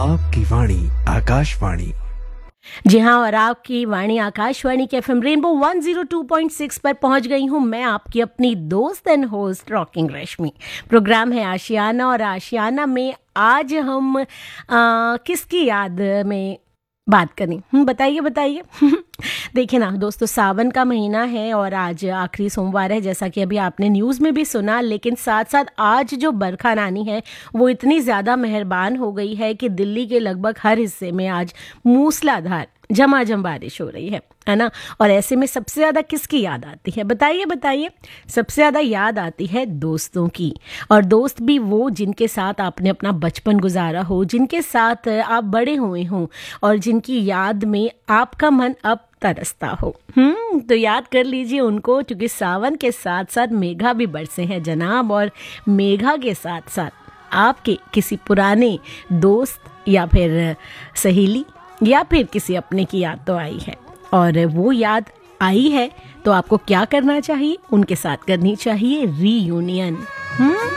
आपकी वाणी आकाशवाणी। जी हाँ, और आपकी वाणी आकाशवाणी के एफएम रेनबो 102.6 पर पहुंच गई हूँ मैं, आपकी अपनी दोस्त and host rocking Rashmi. Programme है आशियाना, और आशियाना में आज हम किसकी याद में बात करें? बताइए बताइए। देखिए ना दोस्तों, सावन का महीना है और आज आखिरी सोमवार है, जैसा कि अभी आपने न्यूज़ में भी सुना। लेकिन साथ साथ आज जो बरखा रानी है वो इतनी ज़्यादा मेहरबान हो गई है कि दिल्ली के लगभग हर हिस्से में आज मूसलाधार झमाझम बारिश हो रही है ना। और ऐसे में सबसे ज़्यादा किसकी याद आती है? बताइए बताइए। सबसे ज़्यादा याद आती है दोस्तों की, और दोस्त भी वो जिनके साथ आपने अपना बचपन गुजारा हो, जिनके साथ आप बड़े हुए हों, और जिनकी याद में आपका मन अब तरसता हो। तो याद कर लीजिए उनको, क्योंकि सावन के साथ साथ मेघा भी बरसे हैं जनाब, और मेघा के साथ साथ आपके किसी पुराने दोस्त या फिर सहेली या फिर किसी अपने की याद तो आई है। और वो याद आई है तो आपको क्या करना चाहिए? उनके साथ करनी चाहिए रीयूनियन।